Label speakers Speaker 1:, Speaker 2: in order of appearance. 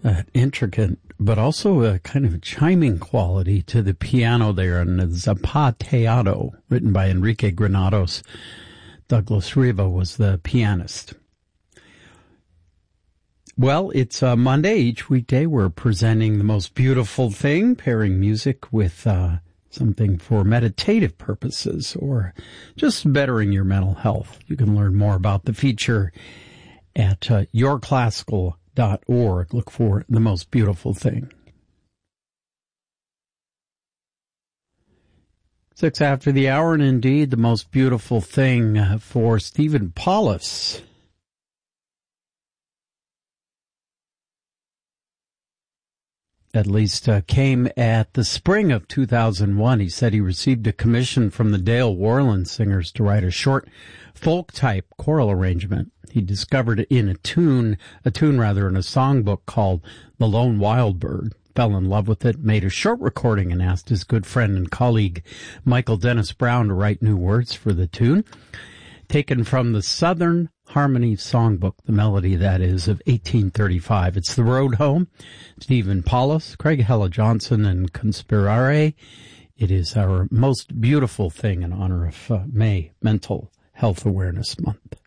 Speaker 1: intricate, but also a kind of chiming quality to the piano there, and Zapateado, written by Enrique Granados. Douglas Riva was the pianist. Well, it's Monday. Each weekday we're presenting the most beautiful thing, pairing music with something for meditative purposes or just bettering your mental health. You can learn more about the feature at yourclassical.org. Look for the most beautiful thing. 6 after the hour, and indeed the most beautiful thing for Stephen Paulus. At least came at the spring of 2001. He said he received a commission from the Dale Worland Singers to write a short folk-type choral arrangement. He discovered it in a songbook called The Lone Wild Bird. Fell in love with it, made a short recording, and asked his good friend and colleague Michael Dennis Brown to write new words for the tune. Taken from the Southern Harmony Songbook, the melody, that is, of 1835. It's The Road Home. Stephen Paulus, Craig Hella Johnson, and Conspirare. It is our most beautiful thing in honor of May, Mental Health Awareness Month.